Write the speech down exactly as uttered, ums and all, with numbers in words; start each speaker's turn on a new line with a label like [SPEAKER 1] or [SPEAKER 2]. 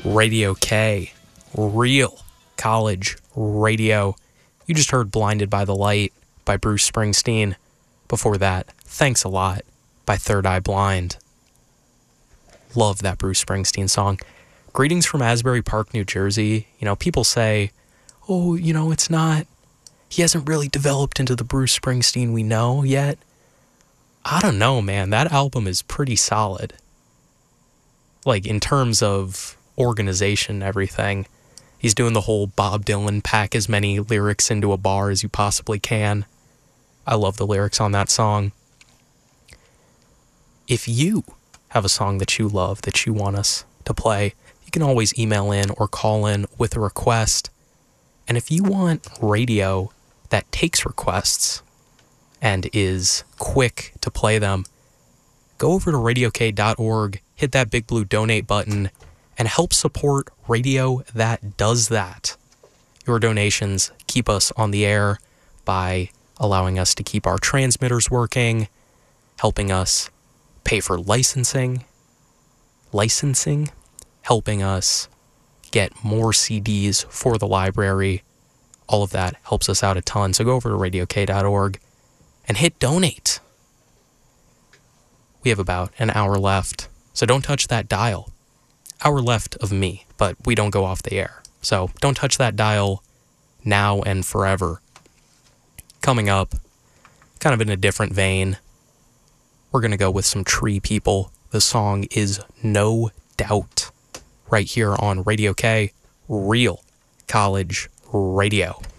[SPEAKER 1] Radio K, real college radio. You just heard Blinded by the Light by Bruce Springsteen. Before that, Thanks a Lot by Third Eye Blind. Love that Bruce Springsteen song. Greetings from Asbury Park, New Jersey. You know, people say, oh, you know, it's not, he hasn't really developed into the Bruce Springsteen we know yet. I don't know, man. That album is pretty solid. Like, in terms of organization and everything. He's doing the whole Bob Dylan pack as many lyrics into a bar as you possibly can. I love the lyrics on that song. If you have a song that you love that you want us to play, you can always email in or call in with a request. And if you want radio that takes requests and is quick to play them, go over to radio k dot org, hit that big blue donate button, and help support radio that does that. Your donations keep us on the air by allowing us to keep our transmitters working, helping us pay for licensing, licensing, helping us get more C Ds for the library. All of that helps us out a ton. So go over to radio k dot org and hit donate. We have about an hour left, so don't touch that dial. Hour left of me, but we don't go off the air. So don't touch that dial now and forever. Coming up, kind of in a different vein, we're going to go with some Tree People. The song is No Doubt, right here on Radio K, real college radio.